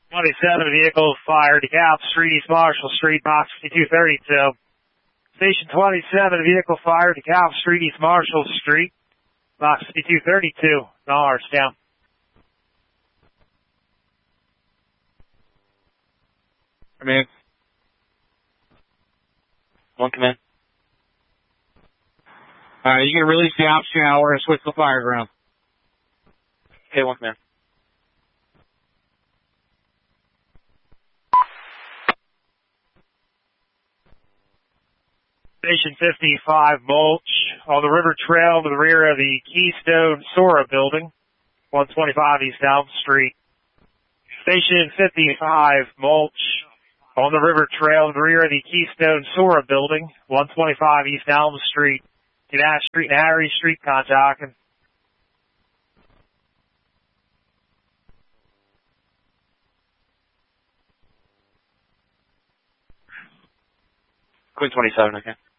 27 vehicle fire, DeKalb Street, East Marshall Street, box 5232. Station 27 vehicle fire, DeKalb Street, East Marshall Street, box 5232. Nars down. Come in. One command. Alright, you can release the ops channel or switch the fire ground. Okay, one command. Station 55 mulch on the river trail to the rear of the Keystone Sora building, 125 East Elm Street. Station 55 mulch on the river trail to the rear of the Keystone Sora building, 125 East Elm Street. Get Ash Street and Harry Street contacting. Queen 27, okay.